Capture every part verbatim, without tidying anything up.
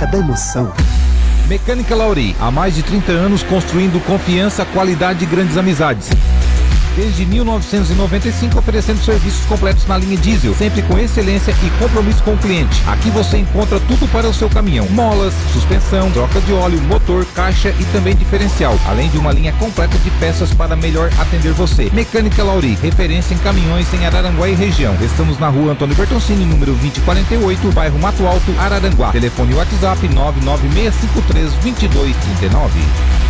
cada emoção. Mecânica Lauri, há mais de trinta anos construindo confiança, qualidade e grandes amizades. Desde mil novecentos e noventa e cinco oferecendo serviços completos na linha diesel, sempre com excelência e compromisso com o cliente. Aqui você encontra tudo para o seu caminhão: molas, suspensão, troca de óleo, motor, caixa e também diferencial, além de uma linha completa de peças para melhor atender você. Mecânica Lauri, referência em caminhões em Araranguá e região. Estamos na rua Antônio Bertoncini, número vinte e quarenta e oito, bairro Mato Alto, Araranguá. Telefone WhatsApp nove nove seis cinco três dois dois três nove.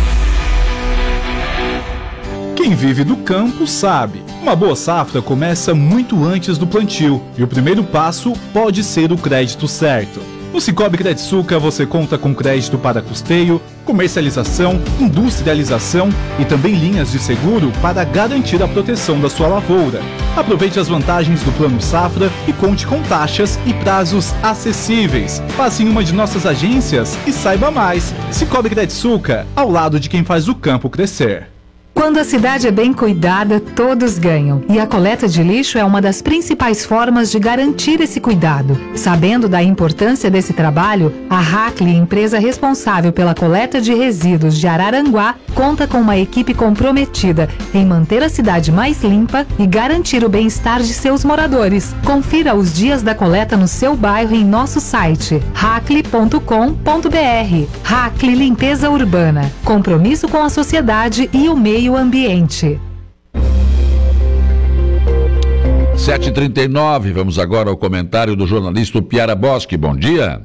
Quem vive do campo sabe, uma boa safra começa muito antes do plantio e o primeiro passo pode ser o crédito certo. No Cicobi Crediçuca você conta com crédito para custeio, comercialização, industrialização e também linhas de seguro para garantir a proteção da sua lavoura. Aproveite as vantagens do Plano Safra e conte com taxas e prazos acessíveis. Passe em uma de nossas agências e saiba mais. Cicobi Crediçuca, ao lado de quem faz o campo crescer. Quando a cidade é bem cuidada, todos ganham. E a coleta de lixo é uma das principais formas de garantir esse cuidado. Sabendo da importância desse trabalho, a Hackley, empresa responsável pela coleta de resíduos de Araranguá, conta com uma equipe comprometida em manter a cidade mais limpa e garantir o bem-estar de seus moradores. Confira os dias da coleta no seu bairro em nosso site hackley ponto com ponto br. Hackley Limpeza Urbana. Compromisso com a sociedade e o meio ambiente. sete e trinta e nove, vamos agora ao comentário do jornalista Piara Bosque. Bom dia.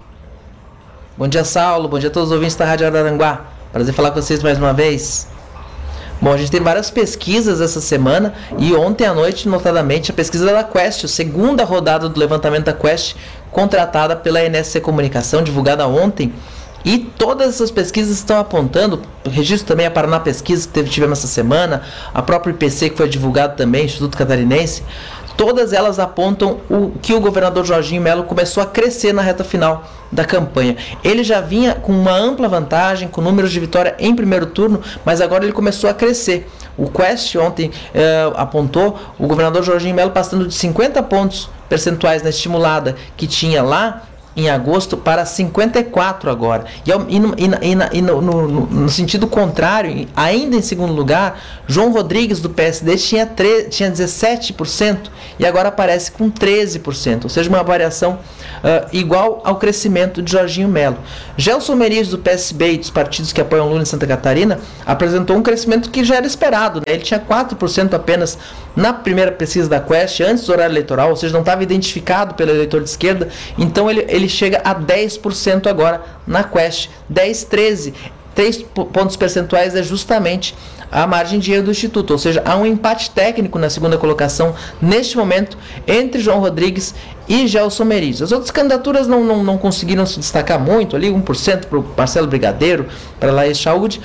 Bom dia, Saulo. Bom dia a todos os ouvintes da Rádio Araranguá. Prazer falar com vocês mais uma vez. Bom, a gente tem várias pesquisas essa semana e ontem à noite, notadamente, a pesquisa da Quest, a segunda rodada do levantamento da Quest, contratada pela N S C Comunicação, divulgada ontem. E todas essas pesquisas estão apontando, registro também a Paraná Pesquisa, que teve, tivemos essa semana, a própria I P C, que foi divulgado também, Instituto Catarinense, todas elas apontam o, que o governador Jorginho Melo começou a crescer na reta final da campanha. Ele já vinha com uma ampla vantagem, com números de vitória em primeiro turno, mas agora ele começou a crescer. O Quest ontem eh, apontou o governador Jorginho Melo passando de cinquenta pontos percentuais na estimulada que tinha lá em agosto para cinquenta e quatro agora. E, e, no, e, e no, no, no, no sentido contrário, ainda em segundo lugar, João Rodrigues do P S D tinha, tre, tinha dezessete por cento e agora aparece com treze por cento, ou seja, uma variação uh, igual ao crescimento de Jorginho Melo. Gelson Meriz do P S B e dos partidos que apoiam Lula em Santa Catarina apresentou um crescimento que já era esperado, né? Ele tinha quatro por cento apenas na primeira pesquisa da Quest, antes do horário eleitoral, ou seja, não estava identificado pelo eleitor de esquerda, então ele, ele chega a dez por cento agora na Quest, dez, treze, três pontos percentuais é justamente a margem de erro do Instituto, ou seja, há um empate técnico na segunda colocação neste momento entre João Rodrigues e Gelson Meriz. As outras candidaturas não, não, não conseguiram se destacar muito, ali um por cento para o Marcelo Brigadeiro, para Laís Chaúde,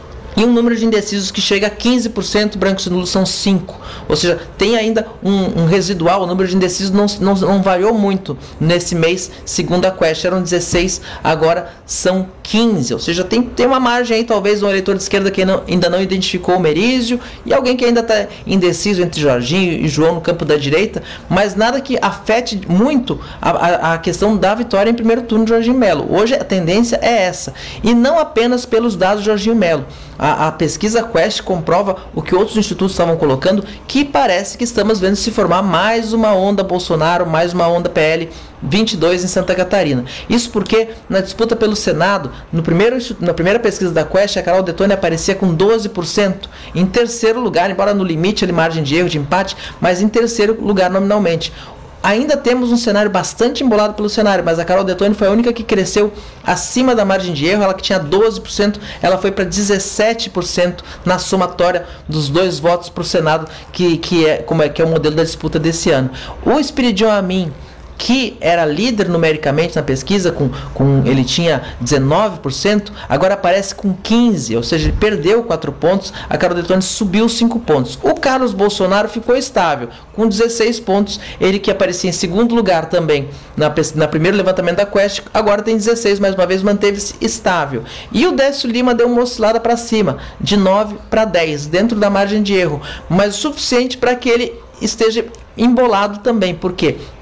e um número de indecisos que chega a quinze por cento, brancos e nulos são cinco por cento. Ou seja, tem ainda um, um residual, o número de indecisos não, não, não variou muito nesse mês, segundo a Quest, eram dezesseis, agora são quinze. Ou seja, tem, tem uma margem aí, talvez, um eleitor de esquerda que não, ainda não identificou o Merizio, e alguém que ainda está indeciso entre Jorginho e João no campo da direita, mas nada que afete muito a, a, a questão da vitória em primeiro turno de Jorginho Melo. Hoje a tendência é essa, e não apenas pelos dados de Jorginho Melo. A, a pesquisa Quest comprova o que outros institutos estavam colocando, que parece que estamos vendo se formar mais uma onda Bolsonaro, mais uma onda P L vinte e dois em Santa Catarina. Isso porque na disputa pelo Senado, no primeiro, na primeira pesquisa da Quest, a Carol Detone aparecia com doze por cento. Em terceiro lugar, embora no limite ali margem de erro, de empate, mas em terceiro lugar nominalmente. Ainda temos um cenário bastante embolado pelo cenário, mas a Carol Detone foi a única que cresceu acima da margem de erro. Ela que tinha doze por cento, ela foi para dezessete por cento na somatória dos dois votos para o Senado, que, que, é, como é, que é o modelo da disputa desse ano. O Espiridion Amin, que era líder numericamente na pesquisa, com, com, ele tinha dezenove por cento, agora aparece com quinze por cento, ou seja, ele perdeu quatro pontos, a Carol Detone subiu cinco pontos. O Carlos Bolsonaro ficou estável, com dezesseis pontos, ele que aparecia em segundo lugar também na, na primeiro levantamento da Quest, agora tem dezesseis, mais uma vez manteve-se estável. E o Décio Lima deu uma oscilada para cima, de nove para dez, dentro da margem de erro, mas o suficiente para que ele esteja embolado também, porque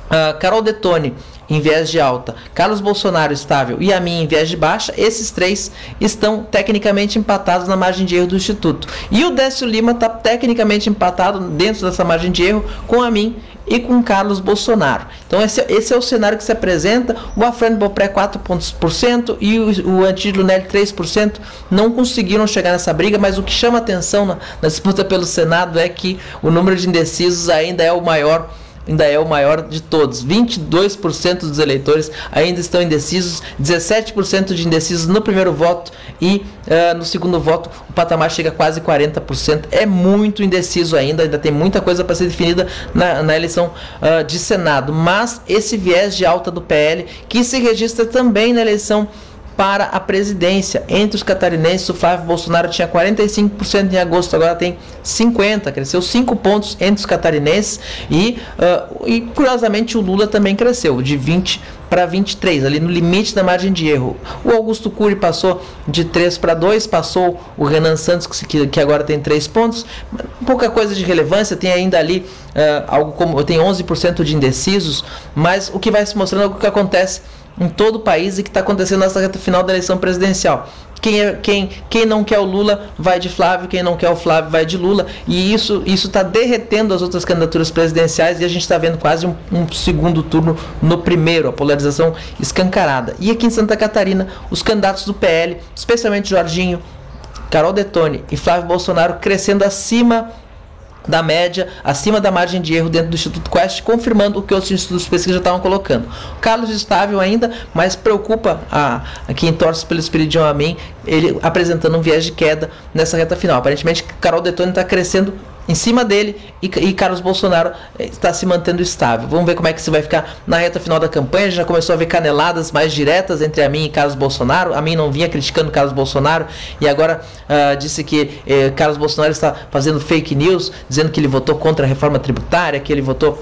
Uh, Carol Detoni em viés de alta, Carlos Bolsonaro estável e a minha em viés de baixa, esses três estão tecnicamente empatados na margem de erro do Instituto. E o Décio Lima está tecnicamente empatado dentro dessa margem de erro com a mim e com Carlos Bolsonaro. Então esse, esse é o cenário que se apresenta. O Afrânio Bopré quatro por cento e o, o Antídio Lunelli três por cento não conseguiram chegar nessa briga, mas o que chama atenção na, na disputa pelo Senado é que o número de indecisos ainda é o maior ainda é o maior de todos. vinte e dois por cento dos eleitores ainda estão indecisos, dezessete por cento de indecisos no primeiro voto e uh, no segundo voto o patamar chega a quase quarenta por cento. É muito indeciso ainda, ainda tem muita coisa para ser definida na, na eleição uh, de Senado, mas esse viés de alta do P L, que se registra também na eleição para a presidência. Entre os catarinenses, o Flávio Bolsonaro tinha quarenta e cinco por cento em agosto, agora tem cinquenta por cento, cresceu cinco pontos entre os catarinenses e, uh, e curiosamente o Lula também cresceu, de vinte para vinte e três, ali no limite da margem de erro. O Augusto Cury passou de três para dois, passou o Renan Santos, que, que agora tem três pontos, pouca coisa de relevância, tem ainda ali uh, algo como, tem onze por cento de indecisos, mas o que vai se mostrando é o que acontece em todo o país e que está acontecendo nessa reta final da eleição presidencial. Quem, é, quem, quem não quer o Lula vai de Flávio, quem não quer o Flávio vai de Lula, e isso está derretendo as outras candidaturas presidenciais e a gente está vendo quase um, um segundo turno no primeiro, a polarização escancarada. E aqui em Santa Catarina, os candidatos do P L, especialmente Jorginho, Carol Detoni e Flávio Bolsonaro, crescendo acima da média, acima da margem de erro dentro do Instituto Quest, confirmando o que outros institutos de pesquisa já estavam colocando. Carlos estável ainda, mas preocupa a, a quem torce pelo Espiridião Amém, ele apresentando um viés de queda nessa reta final. Aparentemente, Carol Detoni está crescendo em cima dele e, e Carlos Bolsonaro está se mantendo estável. Vamos ver como é que isso vai ficar na reta final da campanha. A gente já começou a ver caneladas mais diretas entre a mim e Carlos Bolsonaro. A mim não vinha criticando Carlos Bolsonaro e agora uh, disse que eh, Carlos Bolsonaro está fazendo fake news, dizendo que ele votou contra a reforma tributária, que ele votou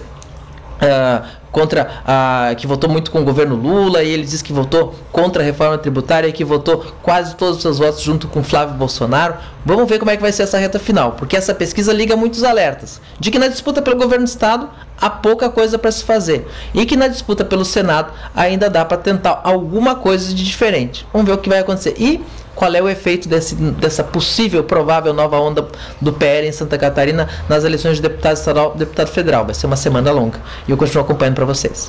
Uh, contra a, que votou muito com o governo Lula, e ele diz que votou contra a reforma tributária e que votou quase todos os seus votos junto com Flávio Bolsonaro. Vamos ver como é que vai ser essa reta final, porque essa pesquisa liga muitos alertas de que na disputa pelo governo do estado há pouca coisa para se fazer e que na disputa pelo Senado ainda dá para tentar alguma coisa de diferente. Vamos ver o que vai acontecer e qual é o efeito desse, dessa possível, provável nova onda do P L em Santa Catarina nas eleições de deputado estadual e deputado federal. Vai ser uma semana longa e eu continuo acompanhando para vocês.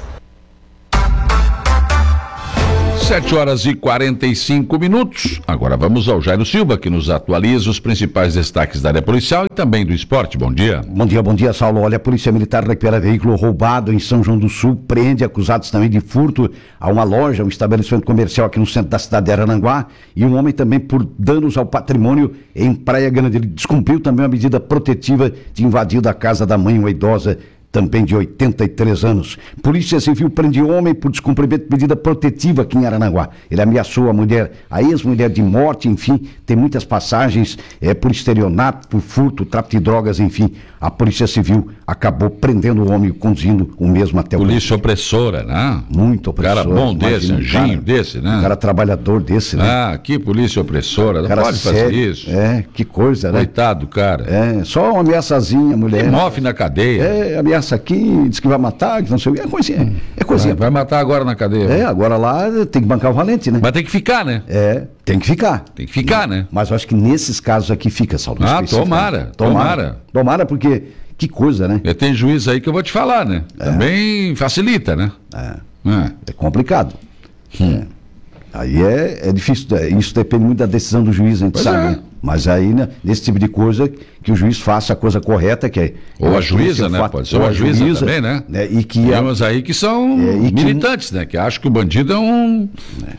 sete horas e quarenta e cinco minutos. Agora vamos ao Jairo Silva, que nos atualiza os principais destaques da área policial e também do esporte. Bom dia. Bom dia, bom dia, Saulo. Olha, a Polícia Militar recupera veículo roubado em São João do Sul, prende acusados também de furto a uma loja, um estabelecimento comercial aqui no centro da cidade de Araranguá, e um homem também por danos ao patrimônio em Praia Grande. Ele descumpriu também uma medida protetiva de invadir da casa da mãe, uma idosa também de oitenta e três anos. Polícia Civil prende homem por descumprimento de medida protetiva aqui em Araranguá. Ele ameaçou a mulher, a ex-mulher de morte, enfim, tem muitas passagens é, por estelionato, por furto, tráfico de drogas, enfim. A Polícia Civil acabou prendendo o homem e conduzindo o mesmo até o... Polícia opressora, né? Muito opressora. Cara bom desse, anjinho desse, né? Um cara trabalhador desse, né? Ah, que polícia opressora, não pode fazer sério, isso. É, que coisa, né? Coitado do cara. É, só uma ameaçazinha, mulher. Tem mofe na cadeia. É, ameaça aqui, diz que vai matar, que não sei o que, é coisinha. É coisinha. Vai, vai matar agora na cadeia. É, agora lá tem que bancar o valente, né? Mas tem que ficar, né? É, tem que ficar. Tem que ficar, né? Mas eu acho que nesses casos aqui fica, Saulo. Ah, tomara, tomara. Tomara, porque que coisa, né? Eu tenho juiz aí que eu vou te falar, né? É. Também facilita, né? É, é. é complicado. Hum. É. Aí é, é difícil, isso depende muito da decisão do juiz, a gente pois sabe. É. Né? Mas aí, né, nesse tipo de coisa, que o juiz faça a coisa correta, que é... Ou a juíza, né? Fa... Pode ser uma juíza, juíza também, né? né? E que Temos a... aí que são é, militantes, que... né? Que acham que o bandido é um...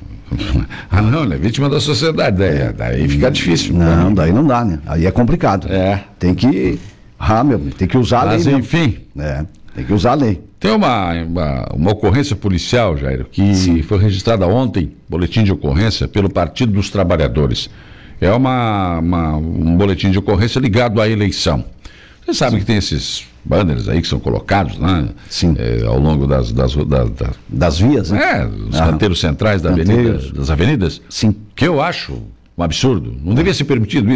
É. Ah, não, ele é vítima da sociedade. Daí, daí fica difícil. Não, daí não dá, né? Aí é complicado. É. Tem que... Ah, meu, tem que usar Mas, a lei. Mas, enfim... É, tem que usar a lei. Tem uma, uma, uma ocorrência policial, Jairo, que Sim. foi registrada ontem, boletim de ocorrência, pelo Partido dos Trabalhadores. É uma, uma, um boletim de ocorrência ligado à eleição. Você sabe Sim. que tem esses banners aí que são colocados, né? Sim. É, ao longo das, das, das, das, das vias, né? É, os ah, canteiros centrais da avenida, das avenidas. Sim. Que eu acho um absurdo. Não devia ser permitido isso.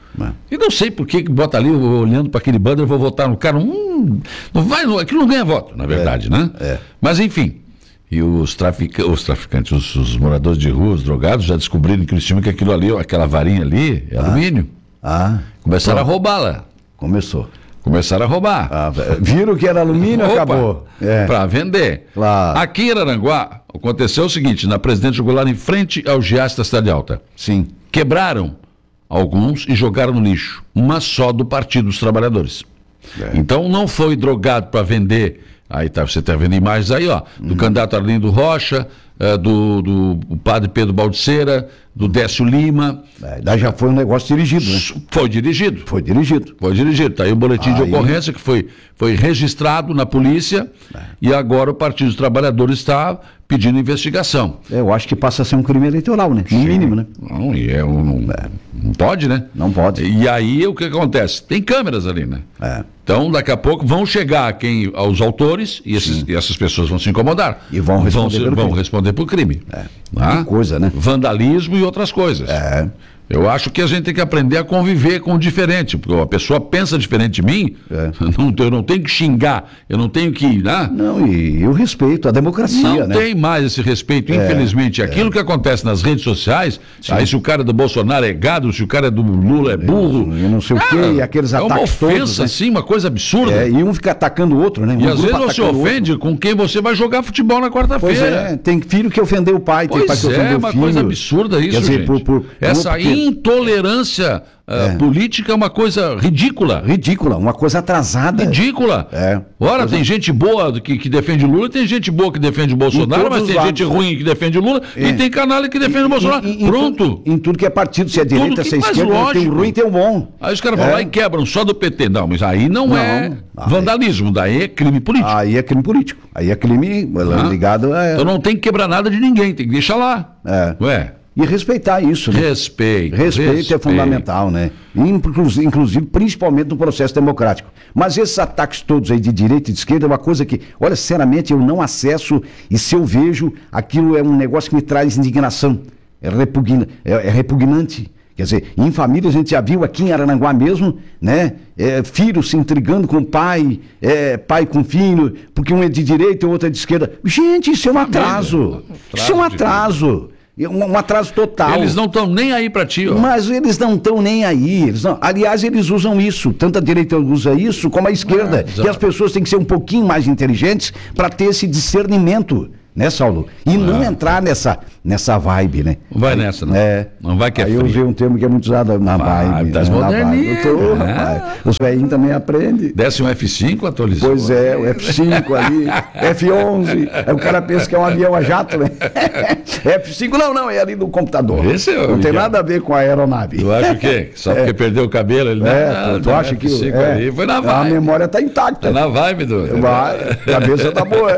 É. E não sei por que que bota ali, olhando para aquele banner, eu vou votar no cara. Hum, não vai, não, aquilo não ganha voto, na verdade, é. né? É. Mas enfim. E os, trafic... os traficantes, os, os moradores de rua, os drogados, já descobriram que eles tinham que aquilo ali, aquela varinha ali, é ah. alumínio. Ah. Começaram Pronto. a roubá-la. Começou. Começaram a roubar. Ah, viram que era alumínio, Opa, acabou. É. Para vender. Claro. Aqui em Araranguá, aconteceu o seguinte, na Presidente Goulart, em frente ao Giasse da Cidade Alta. Sim. Quebraram alguns e jogaram no lixo. Uma só do Partido dos Trabalhadores. É. Então não foi drogado para vender. Aí tá, você está vendo imagens aí, ó, do uhum. candidato Arlindo Rocha, uh, do, do padre Pedro Baldiceira, do Décio Lima. É, daí já foi um negócio dirigido, né? Foi dirigido. Foi dirigido. Foi dirigido. Está aí o boletim aí... de ocorrência que foi, foi registrado na polícia é. e agora o Partido dos Trabalhadores está pedindo investigação. É, eu acho que passa a ser um crime eleitoral, né? No mínimo, né? Não, e é um, não, é. não pode, né? Não pode. E aí o que acontece? Tem câmeras ali, né? É. Então, daqui a pouco vão chegar quem, aos autores e, esses, e essas pessoas vão se incomodar. E vão responder, vão, vão responder por crime. É. Ah? Que coisa, né? Vandalismo e outras coisas. É. Eu acho que a gente tem que aprender a conviver com o diferente, porque a pessoa pensa diferente de mim, é. não, eu não tenho que xingar, eu não tenho que... Né? Não, e, e o respeito, a democracia, não né? tem mais esse respeito, é, infelizmente. Aquilo é. que acontece nas redes sociais, Sim. aí se o cara é do Bolsonaro é gado, se o cara é do Lula é burro... Eu não sei cara, o quê, e aqueles ataques todos... É uma ofensa, todos, né? assim, uma coisa absurda. É, e um fica atacando o outro, né? Um e às vezes você ofende com quem você vai jogar futebol na quarta-feira. Pois é, tem filho que ofendeu o pai, tem pois pai que ofendeu é, o filho. é uma coisa absurda isso, dizer, gente. Por, por, Essa porque... intolerância Uh, é. política é uma coisa ridícula. Ridícula, uma coisa atrasada. Ridícula. É. Ora, coisa... tem gente boa que, que defende Lula, tem gente boa que defende o Bolsonaro, mas tem lados. gente ruim que defende Lula é. e tem canalha que defende o Bolsonaro. Em, em, Pronto. Em, em tudo que é partido, se é direita, se é esquerda, lógico. tem o ruim e tem o bom. Aí os caras é. vão lá e quebram só do P T. Não, mas aí não, não. é aí. vandalismo, daí é crime político. Aí é crime político. Aí é crime ah. ligado a... Então não tem que quebrar nada de ninguém, tem que deixar lá. É. Ué. E respeitar isso, né? Respeito. Respeito, respeito é fundamental, né? Inclusive, inclusive, principalmente no processo democrático. Mas esses ataques todos aí de direita e de esquerda é uma coisa que, olha, sinceramente, eu não acesso e se eu vejo, aquilo é um negócio que me traz indignação. É, repugna, é, é repugnante. Quer dizer, em família a gente já viu aqui em Araranguá mesmo, né? É, filho se intrigando com o pai, é, pai com filho, porque um é de direita e o outro é de esquerda. Gente, isso é um atraso. Isso é um atraso. Um, um atraso total. Eles não estão nem aí para ti, ó. Mas eles não estão nem aí. Eles não... Aliás, eles usam isso. Tanto a direita usa isso como a esquerda. Ah, e as pessoas têm que ser um pouquinho mais inteligentes para ter esse discernimento, né, Saulo? E ah. não entrar nessa, nessa vibe, né? Não vai aí, nessa, não. É. Não vai que é Aí frio. eu usei um termo que é muito usado na vibe. Tá moderninho. É. Os velhinhos também aprendem. Desce um F cinco, atualizou. Pois é, o F cinco ali, F onze. Aí o cara pensa que é um avião a jato, né? F cinco não, não, é ali no computador. Esse é o não tem já. nada a ver com a aeronave. Tu acha o quê? Só porque é. perdeu o cabelo? Ele é, não, tu não, acha que é, ali foi na vibe. A memória está intacta. Tá na vibe, do. Vai, a cabeça tá boa.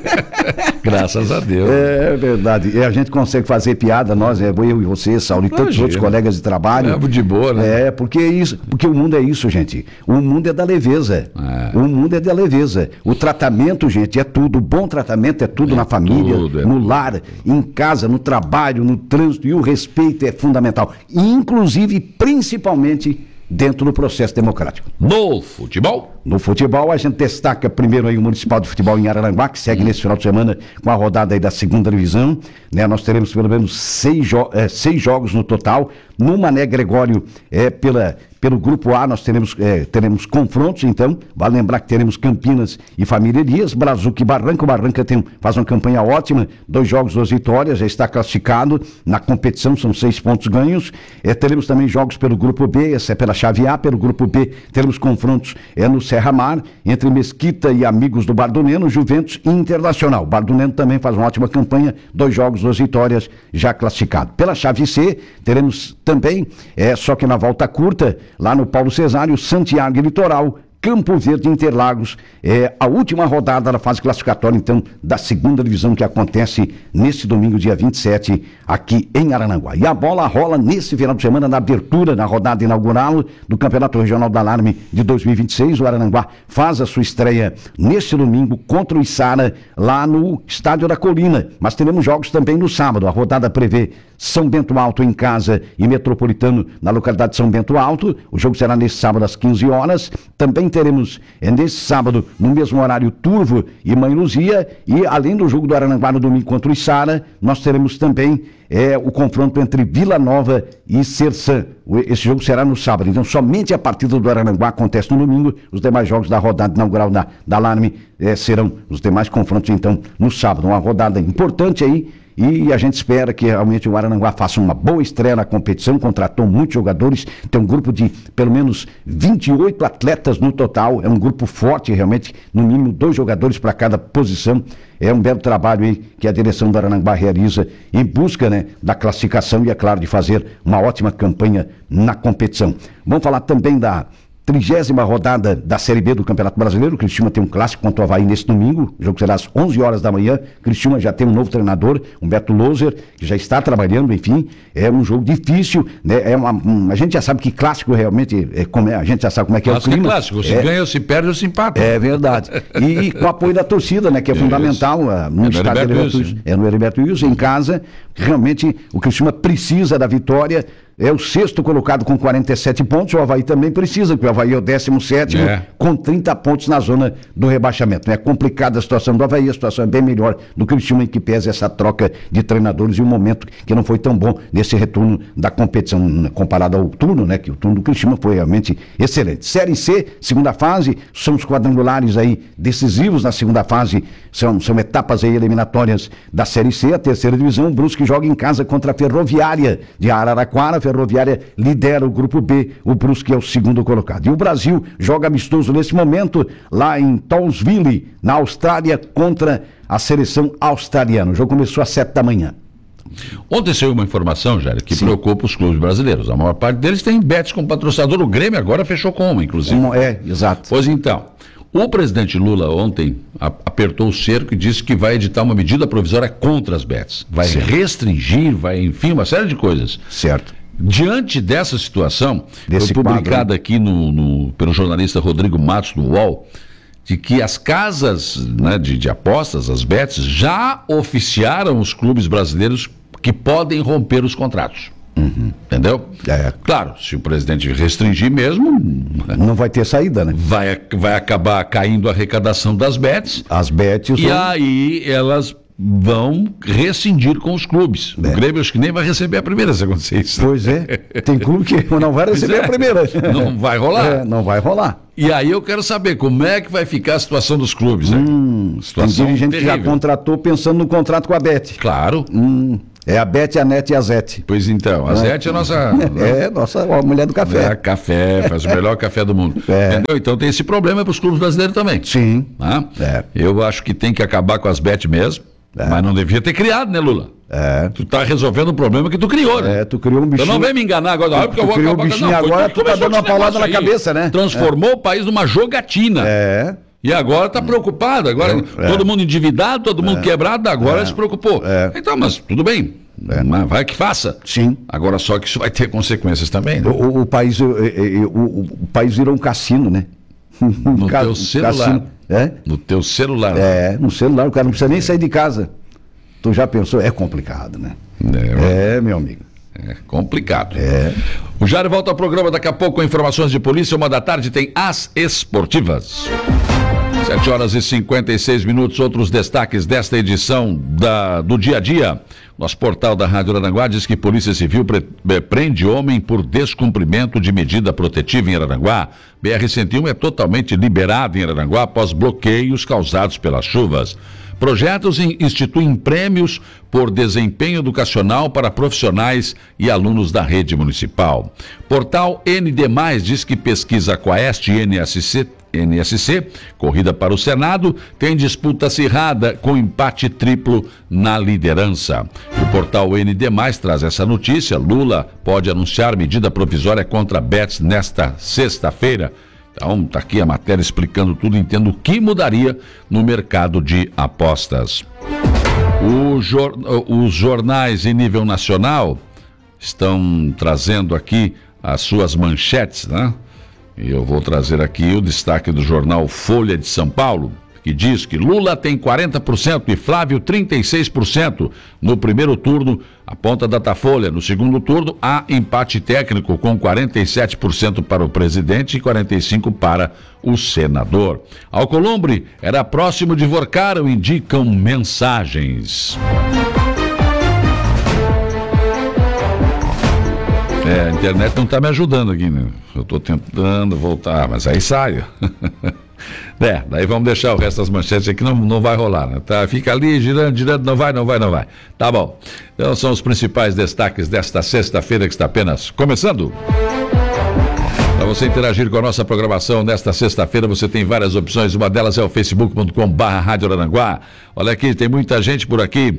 Graças a Deus. É verdade. E a gente consegue fazer piada, nós, é, eu e você, Saulo, e tantos outros colegas de trabalho. É de boa, né? É, porque é isso, porque o mundo é isso, gente. O mundo é da leveza. É. O mundo é da leveza. O tratamento, gente, é tudo. O bom tratamento é tudo é na família, tudo, é no tudo. lar, em casa, no trabalho, no trânsito. E o respeito é fundamental. Inclusive, principalmente, dentro do processo democrático. No futebol? No futebol, a gente destaca primeiro aí o Municipal de Futebol em Araranguá, que segue hum. nesse final de semana com a rodada aí da segunda divisão. Né? Nós teremos pelo menos seis, jo- é, seis jogos no total. No Mané Gregório, é, pela, pelo Grupo A, nós teremos, é, teremos confrontos, então. Vale lembrar que teremos Campinas e Família Elias, Brazuca e Barranca. O Barranca tem, faz uma campanha ótima, dois jogos, duas vitórias, já está classificado na competição, são seis pontos ganhos. É, teremos também jogos pelo Grupo B, essa é pela chave A. Pelo Grupo B, teremos confrontos é, no Serra Mar, entre Mesquita e Amigos do Bardoneno, Juventus e Internacional. O Bardoneno também faz uma ótima campanha, dois jogos, duas vitórias, já classificado. Pela chave C, teremos também, é, só que na volta curta, lá no Paulo Cesário, Santiago e Litoral, Campo Verde Interlagos, é a última rodada da fase classificatória, então, da segunda divisão que acontece nesse domingo, dia vinte e sete, aqui em Araranguá. E a bola rola nesse final de semana, na abertura, na rodada inaugural do Campeonato Regional da Alarme de dois mil e vinte e seis. O Araranguá faz a sua estreia neste domingo contra o Içara, lá no Estádio da Colina. Mas teremos jogos também no sábado. A rodada prevê São Bento Alto em casa e Metropolitano na localidade de São Bento Alto. O jogo será nesse sábado às quinze horas. Também teremos é, nesse sábado, no mesmo horário, Turvo e Mãe Luzia. E além do jogo do Araranguá no domingo contra o Içara, nós teremos também é, o confronto entre Vila Nova e Serçã. Esse jogo será no sábado. Então somente a partida do Araranguá acontece no domingo. Os demais jogos da rodada inaugural da, da Alarme é, serão os demais confrontos então no sábado. Uma rodada importante aí. E a gente espera que realmente o Araranguá faça uma boa estreia na competição. Contratou muitos jogadores, tem um grupo de pelo menos vinte e oito atletas no total. É um grupo forte realmente, no mínimo dois jogadores para cada posição. É um belo trabalho aí que a direção do Araranguá realiza em busca, né, da classificação e, é claro, de fazer uma ótima campanha na competição. Vamos falar também da trigésima rodada da Série B do Campeonato Brasileiro. O Criciúma tem um clássico contra o Avaí nesse domingo. O jogo será às onze horas da manhã. O Criciúma já tem um novo treinador, Humberto Loser, que já está trabalhando, enfim. É um jogo difícil, né? É uma, um, a gente já sabe que clássico realmente, é, como é, a gente já sabe como é que clássico é o clima. É clássico, se é, ganha, ou se perde, ou se empata. É verdade. E, e com o apoio da torcida, né? Que é, é fundamental. Uh, no é estádio Heriberto Wilson. É no Heriberto Wilson, em casa. Realmente o Criciúma precisa da vitória. É o sexto colocado com quarenta e sete pontos. O Avaí também precisa, porque o Avaí é o décimo sétimo é. com trinta pontos na zona do rebaixamento. É complicada a situação do Avaí, a situação é bem melhor do Criciúma, em que pesa essa troca de treinadores e um momento que não foi tão bom nesse retorno da competição, comparado ao turno, né? Que o turno do Criciúma foi realmente excelente. Série C, segunda fase, são os quadrangulares aí decisivos na segunda fase, são, são etapas aí eliminatórias da Série C, a terceira divisão. O Brusque joga em casa contra a Ferroviária de Araraquara. A Ferroviária lidera o grupo B, o Brusque é o segundo colocado. E o Brasil joga amistoso nesse momento lá em Townsville, na Austrália, contra a seleção australiana. O jogo começou às sete da manhã. Ontem saiu uma informação, Jair, que Sim. preocupa os clubes brasileiros. A maior parte deles tem bets como patrocinador. O Grêmio agora fechou com uma, inclusive. Um, é, exato. Pois então, o presidente Lula ontem a, apertou o cerco e disse que vai editar uma medida provisória contra as bets. Vai certo. restringir, vai, enfim, uma série de coisas. Certo. Diante dessa situação, Desse foi publicado quadro, aqui no, no, pelo jornalista Rodrigo Matos, do U O L, de que as casas, né, de, de apostas, as bets, já oficiaram os clubes brasileiros que podem romper os contratos. Uhum. Entendeu? É. Claro, se o presidente restringir mesmo, não vai ter saída, né? Vai, vai acabar caindo a arrecadação das bets. As bets. E são... aí elas vão rescindir com os clubes. É. O Grêmio acho que nem vai receber a primeira se acontecer isso. Pois é. Tem clube que não vai receber é. a primeira. Não vai rolar. É, não vai rolar. E aí eu quero saber como é que vai ficar a situação dos clubes. Hum, situação tem dirigente terrível. que já contratou pensando no contrato com a Bet. Claro. Hum, é a Bet, a Net e a Zete. Pois então, a é. Zete é a nossa... É, nossa a mulher do café. É, café, faz o melhor café do mundo. É. Entendeu? Então tem esse problema para os clubes brasileiros também. Sim. Ah? É. Eu acho que tem que acabar com as Bet mesmo. É. Mas não devia ter criado, né, Lula? É. Tu tá resolvendo um problema que tu criou, né? É, tu criou um bichinho. Então não vem me enganar agora, tu, porque eu vou criou acabar um bichinho não, agora, tu, tu tá dando uma paulada na cabeça, né? Transformou é. o país numa jogatina. É. E agora tá preocupado, agora é. todo mundo endividado, todo mundo é. quebrado, agora é. se preocupou. É. Então, mas tudo bem, é. mas vai que faça. Sim. Agora só que isso vai ter consequências também, né? O, o, o, país, o, o, o país virou um cassino, né? No Ca... teu celular. Cassino. É? No teu celular. É, no celular, o cara não precisa nem sair de casa. Tu já pensou? É complicado, né? É, é meu amigo. É complicado. É. O Jair volta ao programa daqui a pouco com informações de polícia. Uma da tarde tem As Esportivas. sete horas e cinquenta e seis minutos. Outros destaques desta edição da, do dia a dia. Nosso portal da Rádio Araranguá diz que Polícia Civil pre, prende homem por descumprimento de medida protetiva em Araranguá. B R cento e um é totalmente liberado em Araranguá após bloqueios causados pelas chuvas. Projetos instituem prêmios por desempenho educacional para profissionais e alunos da rede municipal. Portal N D mais, diz que pesquisa Quaest e N S C, N S C, corrida para o Senado, tem disputa acirrada com empate triplo na liderança. O portal N D mais traz essa notícia. Lula pode anunciar medida provisória contra bets nesta sexta-feira. Então, está aqui a matéria explicando tudo, entendo o que mudaria no mercado de apostas. O jor... Os jornais em nível nacional estão trazendo aqui as suas manchetes, né? E eu vou trazer aqui o destaque do jornal Folha de São Paulo, que diz que Lula tem quarenta por cento e Flávio trinta e seis por cento no primeiro turno, aponta a Datafolha. No segundo turno, há empate técnico com quarenta e sete por cento para o presidente e quarenta e cinco por cento para o senador. Alcolumbre era próximo de Vorcaro, indicam mensagens. É, a internet não está me ajudando aqui, né? Eu estou tentando voltar, mas aí saio. É, daí vamos deixar o resto das manchetes aqui, não, não vai rolar, né? Tá, fica ali girando, girando, não vai, não vai, não vai. Tá bom. Então são os principais destaques desta sexta-feira que está apenas começando. Para você interagir com a nossa programação nesta sexta-feira, você tem várias opções. Uma delas é o facebook ponto com barra Rádio Araranguá. Olha aqui, tem muita gente por aqui.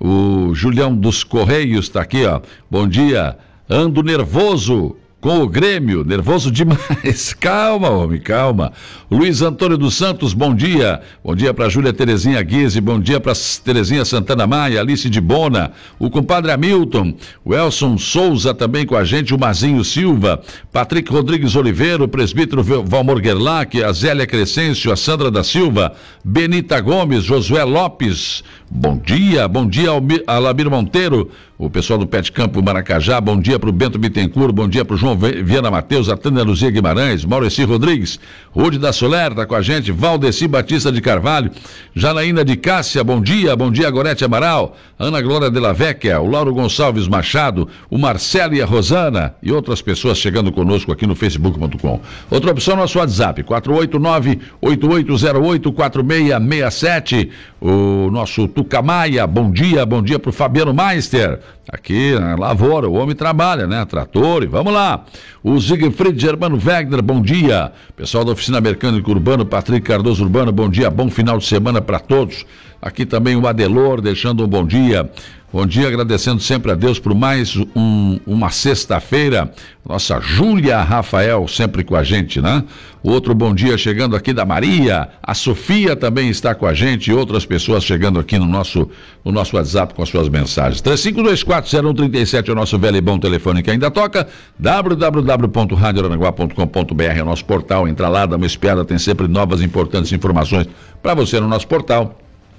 O Julião dos Correios está aqui, ó. Bom dia. Ando nervoso com o Grêmio, nervoso demais. Calma, homem, calma. Luiz Antônio dos Santos, bom dia. Bom dia para Júlia Terezinha Guise, bom dia para Terezinha Santana Maia, Alice de Bona, o compadre Hamilton, o Elson Souza também com a gente, o Mazinho Silva, Patrick Rodrigues Oliveira, o presbítero Valmor Gerlach, a Zélia Crescêncio, a Sandra da Silva, Benita Gomes, Josué Lopes, bom dia, bom dia ao Alamir Monteiro, o pessoal do Pet Campo Maracajá, bom dia para o Bento Bittencourt, bom dia para o João Viana Matheus, a Tânia Luzia Guimarães, Maurici Rodrigues, Rude da Soler está com a gente, Valdeci Batista de Carvalho, Janaína de Cássia, bom dia, bom dia Gorete Amaral, Ana Glória de la Vecchia, o Lauro Gonçalves Machado, o Marcelo e a Rosana e outras pessoas chegando conosco aqui no facebook ponto com. Outra opção, nosso WhatsApp, quatro oito nove, oito oito zero oito, quatro seis seis sete, o nosso Tucamaia, bom dia, bom dia para o Fabiano Meister, aqui na lavoura, o homem trabalha, né? Trator, e vamos lá. O Siegfried Germano Wegner, bom dia. Pessoal da Oficina Mecânica Urbano, Patrick Cardoso Urbano, bom dia, bom final de semana para todos. Aqui também o Adelor, deixando um bom dia. Bom dia, agradecendo sempre a Deus por mais um, uma sexta-feira. Nossa Júlia Rafael sempre com a gente, né? Outro bom dia chegando aqui da Maria. A Sofia também está com a gente e outras pessoas chegando aqui no nosso, no nosso WhatsApp com as suas mensagens. três cinco dois quatro zero um três sete é o nosso velho e bom telefone que ainda toca. w w w ponto rádio araranguá ponto com ponto b r é o nosso portal. Entra lá, dá uma espiada, tem sempre novas importantes informações para você no nosso portal.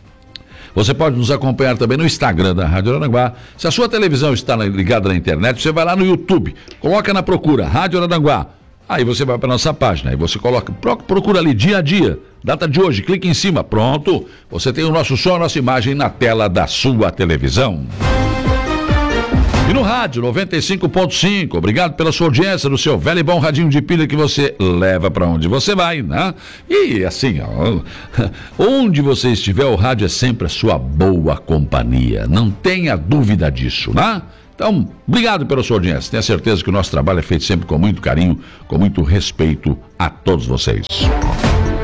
Você pode nos acompanhar também no Instagram da Rádio Araranguá. Se a sua televisão está ligada na internet, você vai lá no YouTube, coloca na procura Rádio Araranguá. Aí você vai para a nossa página, aí você coloca, procura ali dia a dia, data de hoje, clica em cima, pronto. Você tem o nosso som, a nossa imagem na tela da sua televisão. E no rádio noventa e cinco ponto cinco, obrigado pela sua audiência no seu velho e bom radinho de pilha que você leva para onde você vai, né? E assim, ó, onde você estiver, o rádio é sempre a sua boa companhia, não tenha dúvida disso, né? Então, obrigado pela sua audiência, tenha certeza que o nosso trabalho é feito sempre com muito carinho, com muito respeito a todos vocês.